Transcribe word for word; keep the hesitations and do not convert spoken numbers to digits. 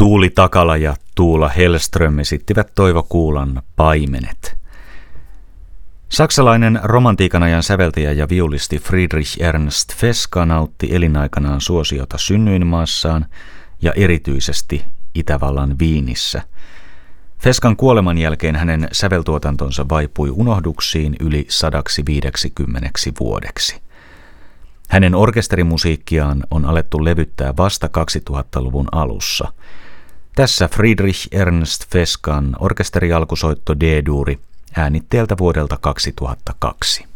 Tuuli Takala ja Tuula Hellström esittivät Toivo Kuulan Paimenet. Saksalainen romantiikan ajan säveltäjä ja viulisti Friedrich Ernst Feska nautti elinaikanaan suosiota synnyinmaassaan ja erityisesti Itävallan Viinissä. Feskan kuoleman jälkeen hänen säveltuotantonsa vaipui unohduksiin yli sadaksi viideksikymmeneksi vuodeksi. Hänen orkesterimusiikkiaan on alettu levyttää vasta kaksituhattaluvun alussa. Tässä Friedrich Ernst Feskan orkesterialkusoitto D-duuri äänitteeltä vuodelta kaksituhattakaksi.